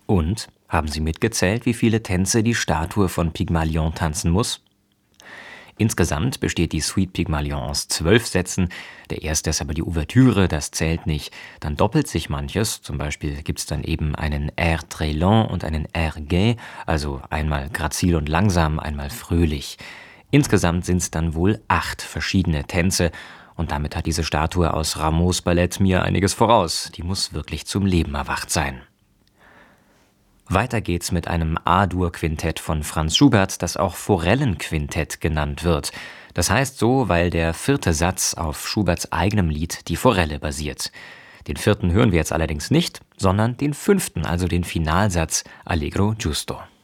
Und, haben Sie mitgezählt, wie viele Tänze die Statue von Pygmalion tanzen muss? Insgesamt besteht die Suite Pygmalion aus 12 Sätzen. Der erste ist aber die Ouvertüre, das zählt nicht. Dann doppelt sich manches, zum Beispiel gibt es dann eben einen Air très lent und einen Air gai, also einmal grazil und langsam, einmal fröhlich. Insgesamt sind es dann wohl 8 verschiedene Tänze und damit hat diese Statue aus Rameaus Ballett mir einiges voraus. Die muss wirklich zum Leben erwacht sein. Weiter geht's mit einem A-Dur-Quintett von Franz Schubert, das auch Forellenquintett genannt wird. Das heißt so, weil der 4. Satz auf Schuberts eigenem Lied Die Forelle basiert. Den 4. hören wir jetzt allerdings nicht, sondern den 5., also den Finalsatz Allegro giusto.